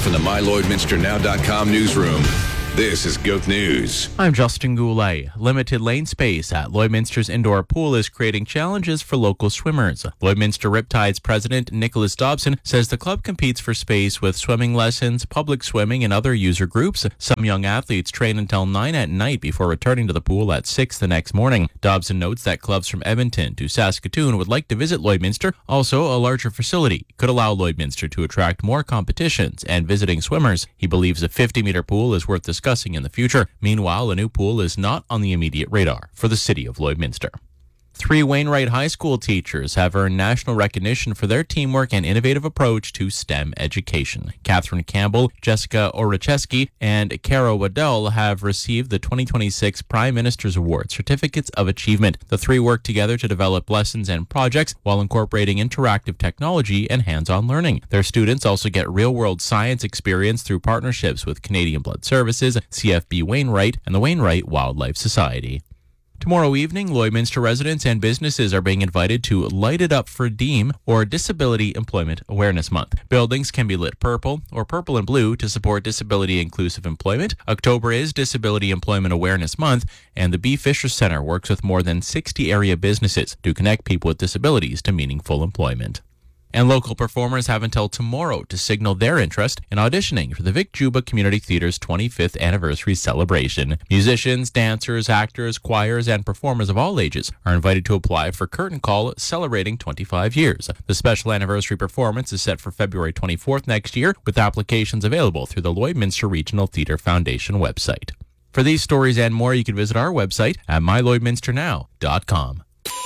from the MyLloydminsterNow.com newsroom. This is GOAT News. I'm Justin Goulet. Limited lane space at Lloydminster's indoor pool is creating challenges for local swimmers. Lloydminster Riptide's president, Nicholas Dobson, says the club competes for space with swimming lessons, public swimming, and other user groups. Some young athletes train until 9 at night before returning to the pool at 6 the next morning. Dobson notes that clubs from Edmonton to Saskatoon would like to visit Lloydminster. Also, a larger facility could allow Lloydminster to attract more competitions and visiting swimmers. He believes a 50-meter pool is worth discussing in the future. Meanwhile, a new pool is not on the immediate radar for the city of Lloydminster. 3 Wainwright High School teachers have earned national recognition for their teamwork and innovative approach to STEM education. Catherine Campbell, Jessica Oracheski, and Cara Waddell have received the 2026 Prime Minister's Award Certificates of Achievement. The 3 work together to develop lessons and projects while incorporating interactive technology and hands-on learning. Their students also get real-world science experience through partnerships with Canadian Blood Services, CFB Wainwright, and the Wainwright Wildlife Society. Tomorrow evening, Lloydminster residents and businesses are being invited to Light It Up for DEEM, or Disability Employment Awareness Month. Buildings can be lit purple or purple and blue to support disability-inclusive employment. October is Disability Employment Awareness Month, and the B. Fisher Centre works with more than 60 area businesses to connect people with disabilities to meaningful employment. And local performers have until tomorrow to signal their interest in auditioning for the Vic Juba Community Theatre's 25th anniversary celebration. Musicians, dancers, actors, choirs, and performers of all ages are invited to apply for Curtain Call celebrating 25 years. The special anniversary performance is set for February 24th next year, with applications available through the Lloydminster Regional Theatre Foundation website. For these stories and more, you can visit our website at MyLloydminsterNow.com.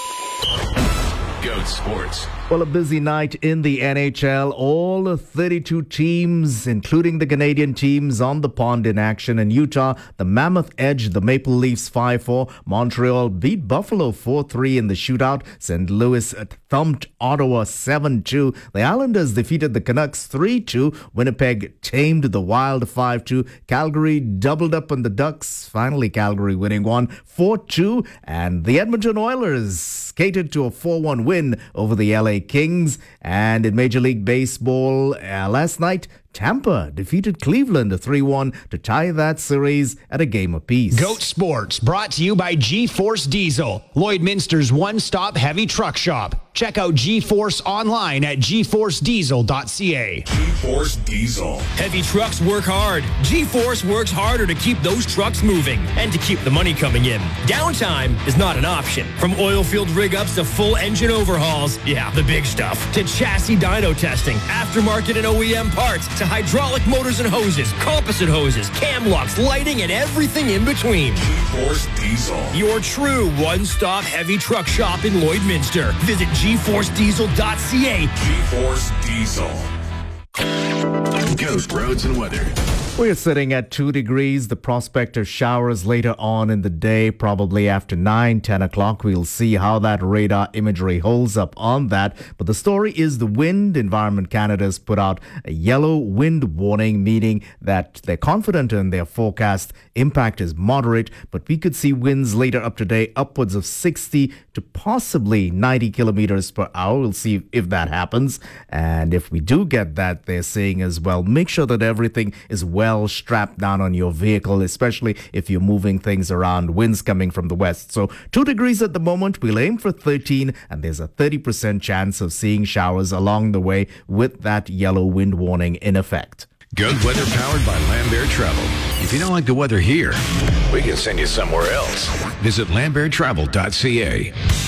GOAT Sports. Well, a busy night in the NHL. All 32 teams, including the Canadian teams, on the pond in action. In Utah, the Mammoth edged the Maple Leafs 5-4. Montreal beat Buffalo 4-3 in the shootout. St. Louis thumped Ottawa 7-2. The Islanders defeated the Canucks 3-2. Winnipeg tamed the Wild 5-2. Calgary doubled up on the Ducks. Finally, Calgary winning 4-2. And the Edmonton Oilers skated to a 4-1 win over the LA Kings. And in Major League Baseball, last night, Tampa defeated Cleveland 3-1 to tie that series at a game apiece. GOAT Sports, brought to you by G-Force Diesel, Lloydminster's one-stop heavy truck shop. Check out G-Force online at gforcediesel.ca. G-Force Diesel. Heavy trucks work hard. G-Force works harder to keep those trucks moving and to keep the money coming in. Downtime is not an option. From oil field rig-ups to full engine overhauls, yeah, the big stuff, to chassis dyno testing, aftermarket and OEM parts, to hydraulic motors and hoses, composite hoses, cam locks, lighting, and everything in between. G-Force Diesel. Your true one-stop heavy truck shop in Lloydminster. Visit gforcediesel.ca. G-Force Diesel. GOAT Roads and Weather. We're sitting at 2 degrees. The prospect of showers later on in the day, probably after 9, 10 o'clock. We'll see how that radar imagery holds up on that. But the story is the wind. Environment Canada has put out a yellow wind warning, meaning that they're confident in their forecast. Impact is moderate, but we could see winds later up today upwards of 60 to possibly 90 kilometers per hour. We'll see if that happens. And if we do get that, they're saying as well, make sure that everything is well strapped down on your vehicle, especially if you're moving things around, winds coming from the west. So 2 degrees at the moment. We'll aim for 13, and there's a 30% chance of seeing showers along the way with that yellow wind warning in effect. GOAT weather powered by Lambert Travel. If you don't like the weather here, we can send you somewhere else. Visit lamberttravel.ca.